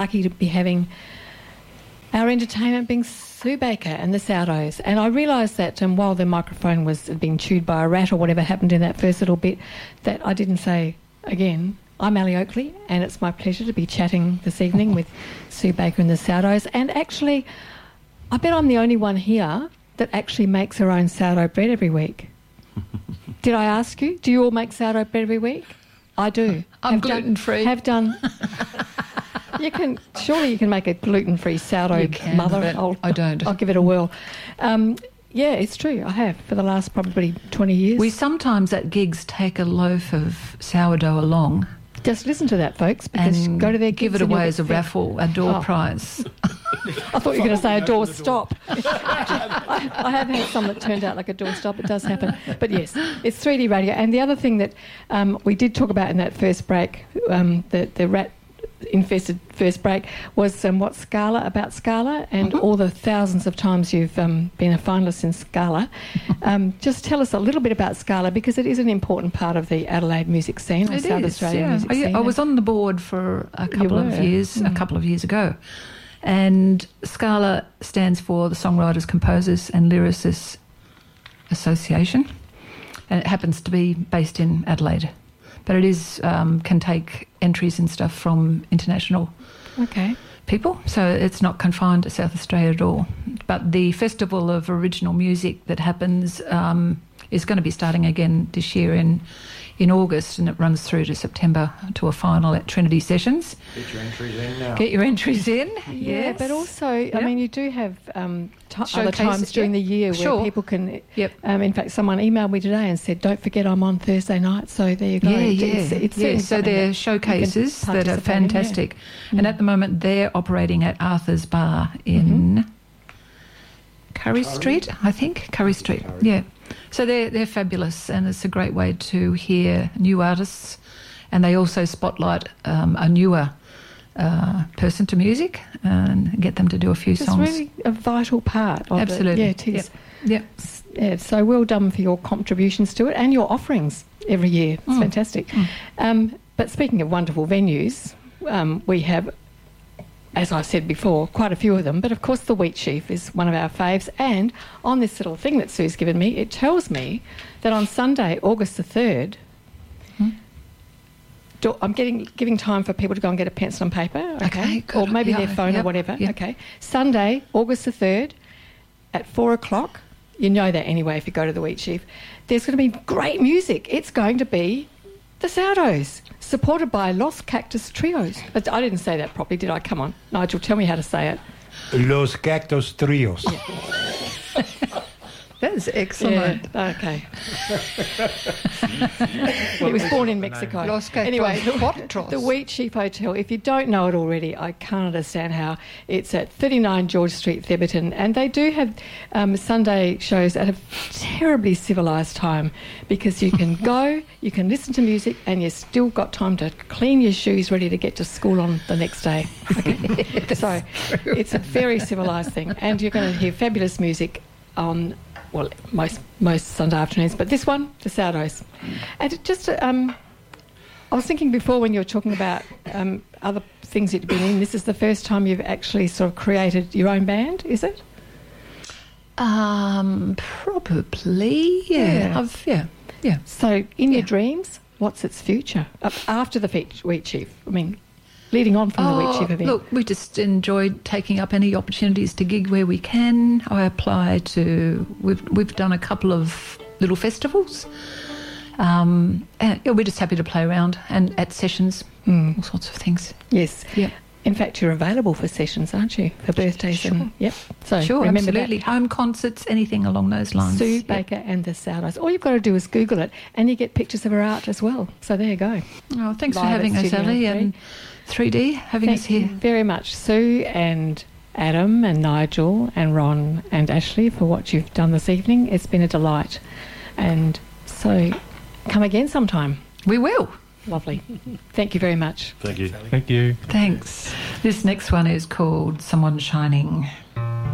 lucky to be having our entertainment being Sue Baker and the Sourdough. And I realised that while the microphone was being chewed by a rat or whatever happened in that first little bit, that I didn't say again, I'm Ali Oakley, and it's my pleasure to be chatting this evening with Sue Baker and the Sourdoughs. And actually, I bet I'm the only one here that actually makes her own sourdough bread every week. Did I ask you? Do you all make sourdough bread every week? I do. I'm gluten-free. Have done. Surely you can make a gluten-free sourdough, mother. I don't. I'll give it a whirl. Yeah, it's true. I have for the last probably 20 years. We sometimes at gigs take a loaf of sourdough along. Just listen to that, folks, because and go to their give it away as a raffle, a door prize. I thought you were going to say a door stop. I have had some that turned out like a door stop. It does happen. But yes, it's 3D radio. And the other thing that we did talk about in that first break, the rat-infested first break, was about Scala and all the thousands of times you've been a finalist in Scala. Just tell us a little bit about Scala, because it is an important part of the Adelaide music scene, or South Australian music scene. I was on the board for a couple of years ago. And Scala stands for the Songwriters, Composers and Lyricists Association, and it happens to be based in Adelaide, but it is can take entries and stuff from international people, so it's not confined to South Australia at all. But the Festival of Original Music that happens is going to be starting again this year in August, and it runs through to September to a final at Trinity Sessions. Get your entries in now. Get your entries in, yeah. But also, I mean, you do have other times during the year where people can... in fact, someone emailed me today and said, don't forget I'm on Thursday night, so there you go. So they're showcases that are fantastic. And at the moment, they're operating at Arthur's Bar in Curry Street, I think. Curry Street, yeah. So they're fabulous, and it's a great way to hear new artists, and they also spotlight a newer person to music and get them to do a few songs. It's really a vital part of Absolutely. it. Yeah, it is. Yep. Yeah, so well done for your contributions to it and your offerings every year. It's fantastic. But speaking of wonderful venues, we have, as I said before, quite a few of them, but of course the Wheat Sheaf is one of our faves. And on this little thing that Sue's given me, it tells me that on Sunday, August the 3rd, I'm giving time for people to go and get a pencil and paper, okay? Or maybe their phone or whatever, okay? Sunday, August the 3rd, at 4 o'clock, you know that anyway if you go to the Wheat Sheaf, there's going to be great music. It's going to be the Sourdoughs, supported by Los Cactus Trios. But I didn't say that properly, did I? Come on, Nigel, tell me how to say it. Los Cactus Trios. That is excellent. Yeah, okay. He was born in Mexico. Anyway, the Wheat Sheaf Hotel, if you don't know it already, I can't understand how. It's at 39 George Street, Theberton, and they do have Sunday shows at a terribly civilised time, because you can go, you can listen to music, and you've still got time to clean your shoes ready to get to school on the next day. Okay? So it's a very civilised thing, and you're going to hear fabulous music on... well, most Sunday afternoons, but this one, the Sourdoughs. And it just, I was thinking before when you were talking about other things that you've been in, this is the first time you've actually sort of created your own band, is it? Probably, yeah. Yeah. So in your dreams, what's its future after the Wheat Sheaf? I mean, leading on from the Wheat Sheaf event. Look, we just enjoyed taking up any opportunities to gig where we can. I apply to... We've done a couple of little festivals. And we're just happy to play around and at sessions, all sorts of things. Yes. Yeah. In fact, you're available for sessions, aren't you? For birthdays. Sure. And, yep. So sure, remember absolutely. that. Home concerts, anything along those lines. Sue Baker and the Sourdoughs. All you've got to do is Google it, and you get pictures of her art as well. So there you go. Oh, thanks for having us, Ali, and 3D, having us here. Thank you very much, Sue and Adam and Nigel and Ron and Ashley, for what you've done this evening. It's been a delight. And so come again sometime. We will. Lovely. Thank you very much. Thank you. Thank you. Thanks. This next one is called Someone Shining.